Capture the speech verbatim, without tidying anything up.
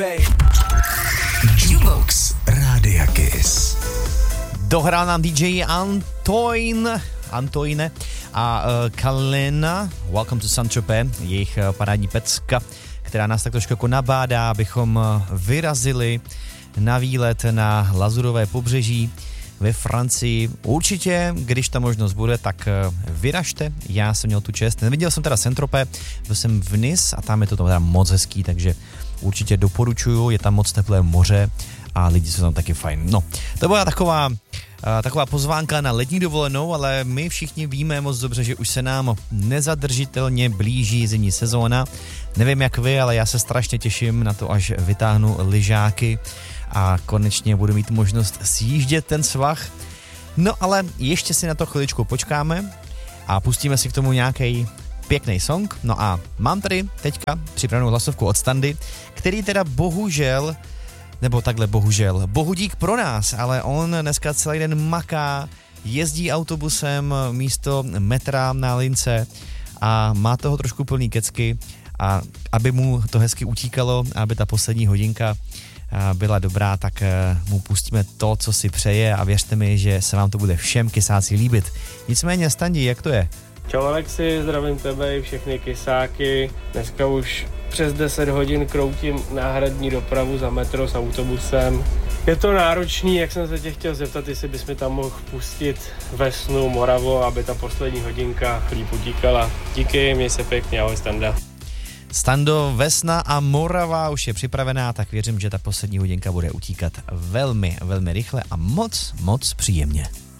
Jukebox Rádia Kiss. Dohrál nám D J Antoine, Antoine a uh, Kalina, Welcome to Saint-Tropez, jejich uh, parádní pecka, která nás tak trošku jako nabádá, abychom uh, vyrazili na výlet na Lazurové pobřeží ve Francii. Určitě, když ta možnost bude, tak uh, vyražte. Já jsem měl tu čest. Neviděl jsem teda Saint-Tropez, byl jsem v Nice a tam je to tam teda moc hezký, takže určitě doporučuju, je tam moc teplé moře a lidi jsou tam taky fajn. No, to byla taková, uh, taková pozvánka na letní dovolenou, ale my všichni víme moc dobře, že už se nám nezadržitelně blíží zimní sezóna. Nevím jak vy, ale já se strašně těším na to, až vytáhnu lyžáky a konečně budu mít možnost sjíždět ten svah. No ale ještě si na to chviličku počkáme a pustíme si k tomu nějaký pěkný song. No a mám tady teďka připravenou hlasovku od Standy, který teda bohužel, nebo takhle bohužel, bohudík pro nás, ale on dneska celý den maká, jezdí autobusem místo metra na lince a má toho trošku plný kecky a aby mu to hezky utíkalo, aby ta poslední hodinka byla dobrá, tak mu pustíme to, co si přeje a věřte mi, že se vám to bude všem kysáci líbit. Nicméně, Standi, jak to je? Čau Alexi, zdravím tebe i všechny kysáky. Dneska už přes deset hodin kroutím náhradní dopravu za metro s autobusem. Je to náročný, jak jsem se tě chtěl zeptat, jestli bys mi tam mohl pustit Vesnu, Moravo, aby ta poslední hodinka líp utíkala. Díky, měj se pěkně, ahoj Standa. Stando, Vesna a Morava už je připravená, tak věřím, že ta poslední hodinka bude utíkat velmi, velmi rychle a moc, moc příjemně.